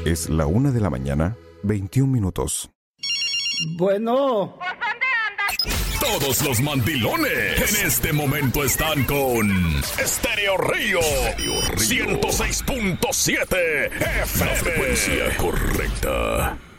Es la 1:21 a.m. Bueno. Todos los mandilones en este momento están con Estéreo Río 106.7 FM. La frecuencia correcta.